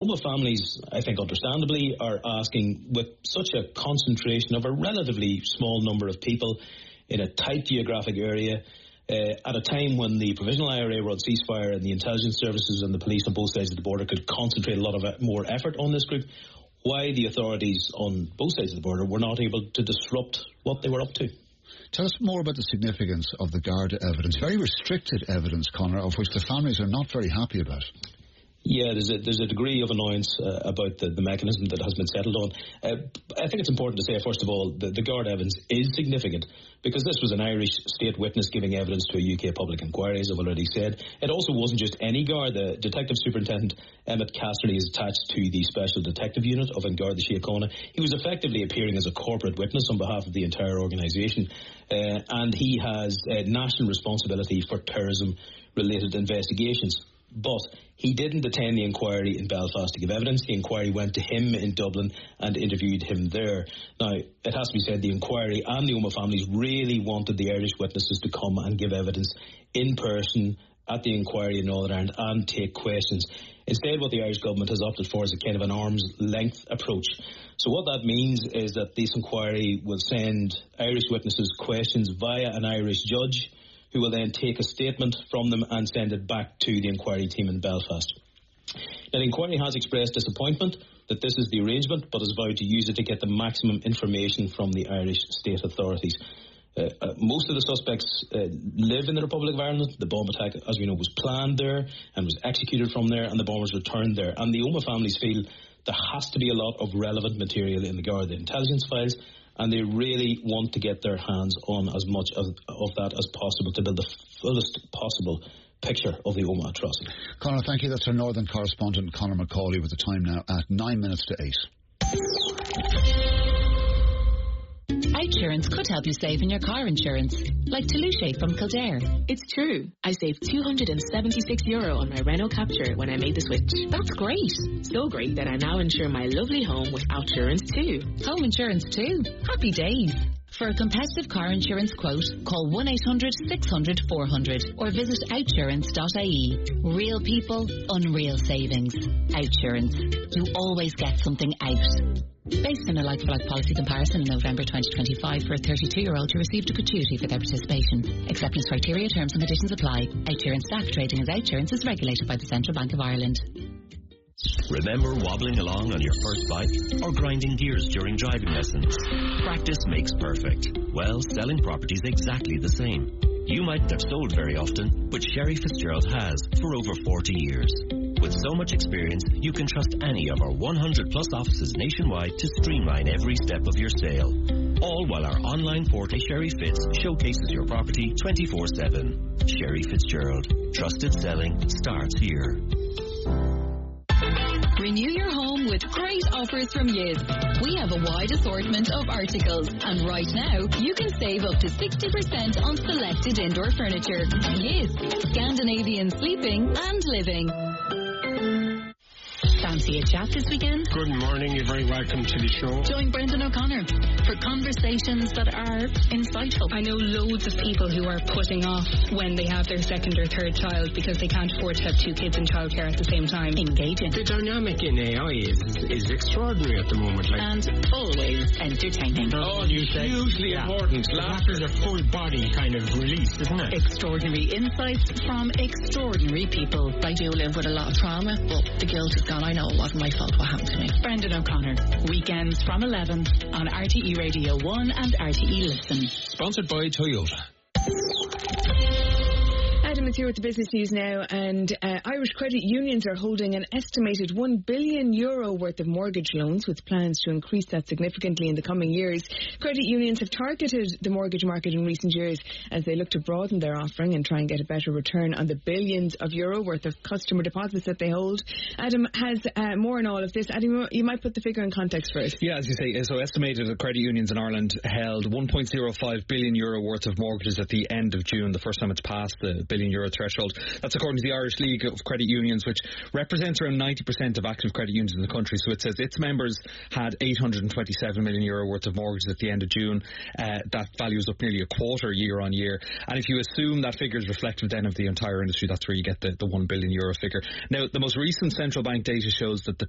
Oma families, I think understandably, are asking, with such a concentration of a relatively small number of people in a tight geographic area, at a time when the Provisional IRA were on ceasefire and the intelligence services and the police on both sides of the border could concentrate a lot of more effort on this group, why the authorities on both sides of the border were not able to disrupt what they were up to. Tell us more about the significance of the Garda evidence, very restricted evidence, Conor, of which the families are not very happy about. Yeah, there's a degree of annoyance about the mechanism that has been settled on. I think it's important to say, first of all, the Garda evidence is significant because this was an Irish state witness giving evidence to a UK public inquiry, as I've already said. It also wasn't just any Garda. Detective Superintendent Emmett Casterly is attached to the Special Detective Unit of An Garda Síochána. He was effectively appearing as a corporate witness on behalf of the entire organisation, and he has national responsibility for terrorism-related investigations. But he didn't attend the inquiry in Belfast to give evidence. The inquiry went to him in Dublin and interviewed him there. Now, it has to be said, the inquiry and the Oma families really wanted the Irish witnesses to come and give evidence in person at the inquiry in Northern Ireland and take questions. Instead, what the Irish government has opted for is a kind of an arm's length approach. So what that means is that this inquiry will send Irish witnesses questions via an Irish judge, who will then take a statement from them and send it back to the inquiry team in Belfast. Now, the inquiry has expressed disappointment that this is the arrangement, but has vowed to use it to get the maximum information from the Irish state authorities. Most of the suspects live in the Republic of Ireland. The bomb attack, as we know, was planned there and was executed from there, and the bombers returned there. And the Oma families feel there has to be a lot of relevant material in the Garda intelligence files, and they really want to get their hands on as much of that as possible to build the fullest possible picture of the Oma atrocity. Conor, thank you. That's our Northern correspondent, Conor Macaulay, with the time now at 9 minutes to 8. Outsurance could help you save in your car insurance, like Toulouse from Kildare. It's true. I saved €276 on my Renault Captur when I made the switch. That's great. So great that I now insure my lovely home with Outsurance too. Home insurance too. Happy days. For a competitive car insurance quote, call 1-800-600-400 or visit outsurance.ie. Real people, unreal savings. Outsurance. You always get something out. Based on a like-for-like policy comparison in November 2025 for a 32-year-old who received a gratuity for their participation. Acceptance criteria, terms and conditions apply. Outsurance staff trading as Outsurance is regulated by the Central Bank of Ireland. Remember wobbling along on your first bike or grinding gears during driving lessons? Practice makes perfect. Well, selling property is exactly the same. You mightn't have sold very often, but Sherry Fitzgerald has for over 40 years. With so much experience, you can trust any of our 100-plus offices nationwide to streamline every step of your sale. All while our online portal, Sherry Fitz, showcases your property 24/7. Sherry Fitzgerald. Trusted selling starts here. Renew your home with great offers from Yiz. We have a wide assortment of articles, and right now you can save up to 60% on selected indoor furniture. Yiz, Scandinavian sleeping and living. Fancy a chat this weekend? Good morning, you're very welcome to the show. Join Brendan O'Connor for conversations that are insightful. I know loads of people who are putting off when they have their second or third child because they can't afford to have two kids in childcare at the same time. Engaging. The dynamic in AI is extraordinary at the moment. And always entertaining. Oh, hugely important. Laughter is a full body kind of release, isn't it? Extraordinary insights from extraordinary people. I do live with a lot of trauma, but the guilt is gone. I know it wasn't my fault what happened to me. Brendan O'Connor, weekends from 11 on RTE Radio 1 and RTE Listen. Sponsored by Toyota. Adam is here with the business news now, and Irish credit unions are holding an estimated €1 billion worth of mortgage loans, with plans to increase that significantly in the coming years. Credit unions have targeted the mortgage market in recent years as they look to broaden their offering and try and get a better return on the billions of euro worth of customer deposits that they hold. Adam has more on all of this. Adam, you might put the figure in context for us. Yeah, as you say, so estimated that credit unions in Ireland held €1.05 billion worth of mortgages at the end of June, the first time it's passed the billion euro threshold. That's according to the Irish League of Credit Unions, which represents around 90% of active credit unions in the country. So it says its members had €827 million worth of mortgages at the end of June. That value is up nearly a quarter year on year. And if you assume that figure is reflective then of the entire industry, that's where you get the €1 billion figure. Now, the most recent central bank data shows that the